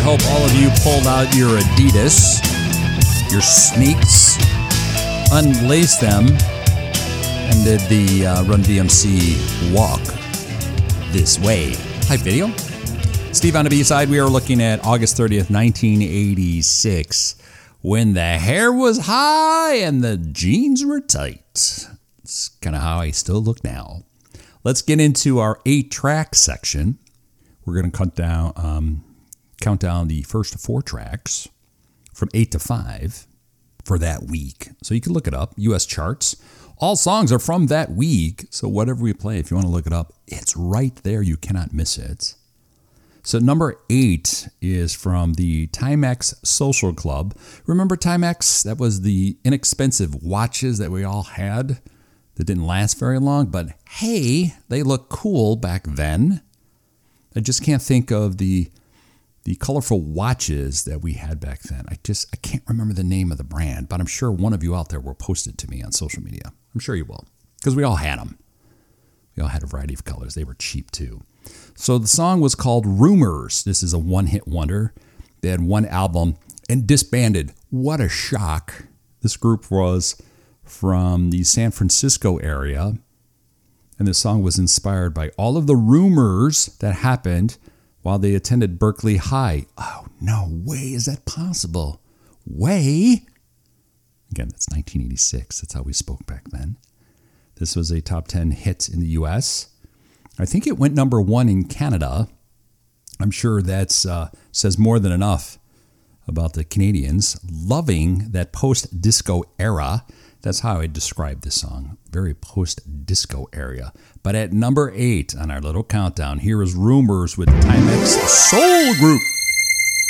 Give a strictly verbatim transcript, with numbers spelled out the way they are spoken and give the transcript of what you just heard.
hope all of you pulled out your Adidas, your sneaks, unlaced them, and did the uh, Run D M C walk this way. Hi, video. Steve on the B-side. We are looking at August thirtieth, nineteen eighty-six, when the hair was high and the jeans were tight. It's kind of how I still look now. Let's get into our eight-track section. We're going to count down, um, count down the first four tracks from eight to five for that week. So you can look it up, U S charts. All songs are from that week, so whatever we play, if you want to look it up, it's right there. You cannot miss it. So number eight is from the Timex Social Club. Remember Timex? That was the inexpensive watches that we all had that didn't last very long, but hey, they look cool back then. I just can't think of the the colorful watches that we had back then. I just, I can't remember the name of the brand, but I'm sure one of you out there will post it to me on social media. I'm sure you will, because we all had them. We all had a variety of colors. They were cheap too. So the song was called Rumors. This is a one-hit wonder. They had one album and disbanded. What a shock. This group was from the San Francisco area, and the song was inspired by all of the rumors that happened while they attended Berkeley High. Oh, no way is that possible. Way? Again, that's nineteen eighty-six. That's how we spoke back then. This was a top ten hit in the U S. I think it went number one in Canada. I'm sure that uh, says more than enough about the Canadians loving that post-disco era. That's how I describe this song. Very post-disco area. But at number eight on our little countdown, here is Rumors with Timex Soul Group.